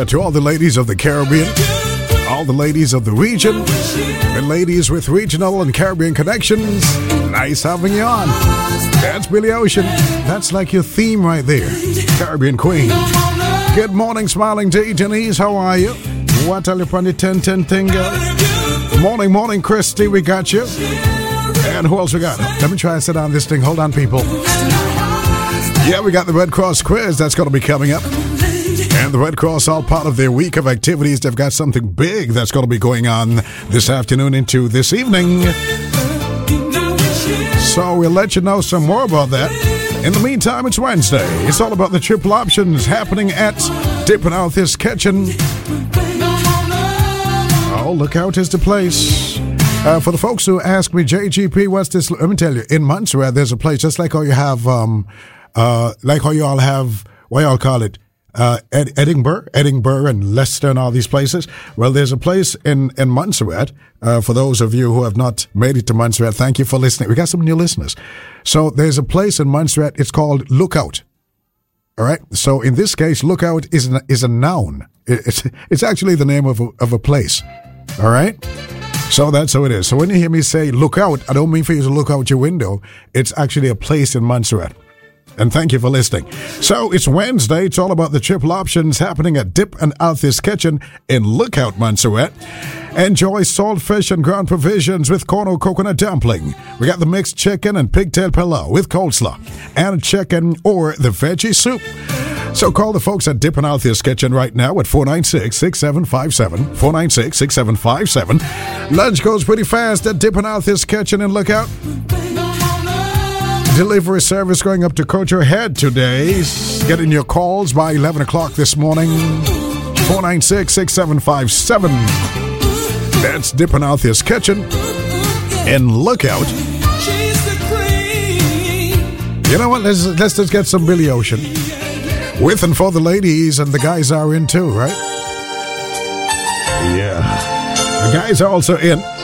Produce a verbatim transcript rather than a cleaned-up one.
out to all the ladies of the Caribbean, all the ladies of the region, and ladies with regional and Caribbean connections. Nice having you on. That's Billy Ocean. That's like your theme right there. Caribbean Queen. Good morning, smiling J. Denise. How are you? What are you on the ten ten thing, girl? Morning, morning, Christy. We got you. And who else we got? Let me try and sit down this thing. Hold on, people. Yeah, we got the Red Cross quiz. That's going to be coming up. And the Red Cross, all part of their week of activities. They've got something big that's going to be going on this afternoon into this evening. So we'll let you know some more about that. In the meantime, it's Wednesday. It's all about the triple options happening at Dippin' Out This Kitchen. Oh, Lookout is the place. Uh, for the folks who ask me, J G P, what's this? Let me tell you, in Montserrat, there's a place just like how you have, um, uh, like how you all have, what y'all call it? Uh, Ed- Edinburgh, Edinburgh and Leicester and all these places. Well, there's a place in, in Montserrat. Uh, for those of you who have not made it to Montserrat, thank you for listening. We got some new listeners. So there's a place in Montserrat. It's called Lookout. All right. So in this case, Lookout is an, is a noun. It's, it's actually the name of a, of a place. All right. So that's how it is. So when you hear me say look out, I don't mean for you to look out your window. It's actually a place in Montserrat. And thank you for listening. So it's Wednesday. It's all about the triple options happening at Dip and Out This Kitchen in Lookout, Montserrat. Enjoy saltfish and ground provisions with corn coconut dumpling. We got the mixed chicken and pigtail pilau with coleslaw and chicken or the veggie soup. So call the folks at Dip and Out This Kitchen right now at four nine six, six seven five seven, four nine six, six seven five seven. Lunch goes pretty fast at Dip and Out This Kitchen in Lookout. Delivery service going up to Culture Head today. Getting your calls by eleven o'clock this morning. four nine six, six seven five seven. That's Dippin' Out This Kitchen in Lookout. You know what? Let's, let's just get some Billy Ocean. With and for the ladies, and the guys are in too, right? Yeah. The guys are also in.